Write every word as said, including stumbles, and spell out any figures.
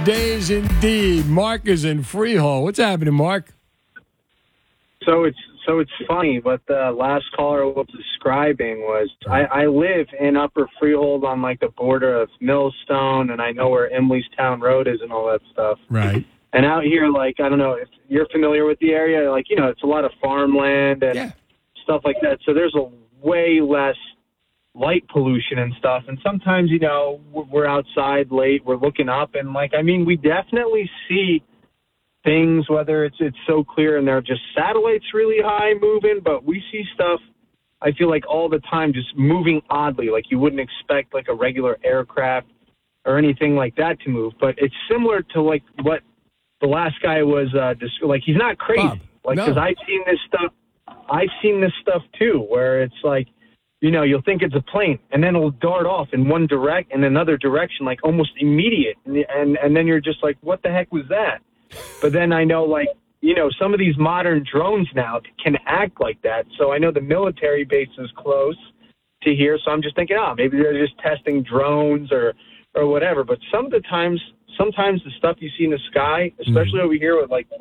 days indeed. Mark is in Freehold. What's happening, Mark? So it's so it's funny. What the last caller was describing was I, I live in Upper Freehold on like the border of Millstone, and I know where Emiliestown Road is and all that stuff. Right. And out here, like I don't know if you're familiar with the area. Like you know, it's a lot of farmland and Yeah. stuff like that. So there's a way less light pollution and stuff. And sometimes, you know, we're outside late, we're looking up, and like I mean, we definitely see things, whether it's it's so clear and they're just satellites really high moving, but we see stuff, I feel like all the time, just moving oddly, like you wouldn't expect like a regular aircraft or anything like that to move. But it's similar to like what the last guy was, uh, dis- like he's not crazy. Bob, like, no. because I've seen this stuff, I've seen this stuff too, where it's like, you know, you'll think it's a plane, and then it'll dart off in one direct in another direction, like almost immediate. And, and and then you're just like, what the heck was that? But then I know, like, you know, some of these modern drones now can act like that. So I know the military base is close to here. So I'm just thinking, oh, maybe they're just testing drones or, or whatever. But some of the times, sometimes the stuff you see in the sky, especially mm. over here with, like,